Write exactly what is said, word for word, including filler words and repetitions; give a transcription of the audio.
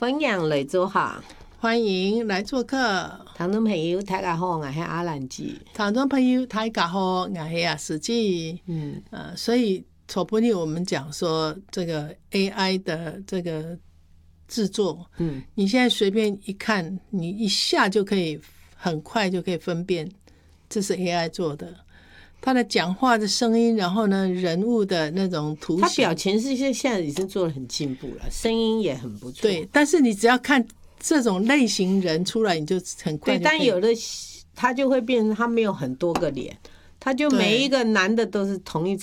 欢迎来做客， 欢迎来做客。 听众朋友大家好，我是阿兰姐。 听众朋友大家好，我是阿司机。嗯，呃，所以初步我们讲说这个 A I 的这个制作，嗯，你现在随便一看，你一下就可以很快就可以分辨这是 A I 做的。他的讲话的声音，然后呢，人物的那种图形， 他表情是现在已经做得很进步了，声音也很不错。 对，但是你只要看这种类型人出来，你就很快就可以。 对，但有的他就会变成他没有很多个脸，他就每一个男的都是同一